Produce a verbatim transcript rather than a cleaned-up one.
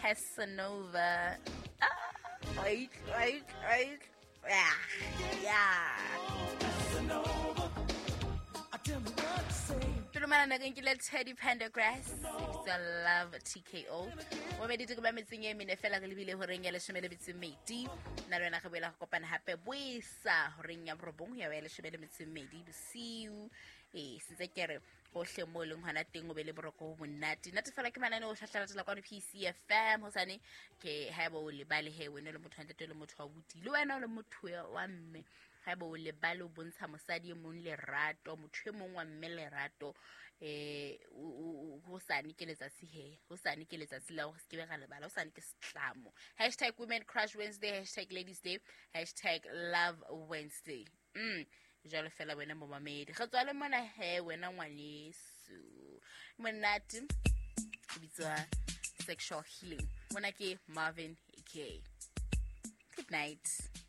Casanova. Ah, wait, wait, wait. Yeah, yeah. Casanova. I tell me what to say. Teddy Pendergrass. I love T K O. Wa me ditse ba metseng e mene fela re lebile ho reng ya leshome metseng medi na rena ga boela go kopana hape boisa ho reng ya borobong ya boela leshome metseng medi bosiu eh sitse kere go hle mo leng hana teng o be le boroko bo monate nate fela ke manane o hlahlalatela kwa P C F M ho sane ke ha bo le bale he wena le motho ntate le motho wa buti le wena le motho wa mme ha bo le bale o bontsha mosadi e mong le rato motho e mong wa mme le rato eh ho sane ke letsatsi he ho sane ke letsatsi la go se ke ga lebala ho sane ke setlamo hashtag Women Crush Wednesday hashtag Ladies Day hashtag Love Wednesday mm jalo fela wena mo mamedi ga tswa le mona he wena ngwanesu monate bitsa sexual healing mona ke Marvin Gaye. Good night.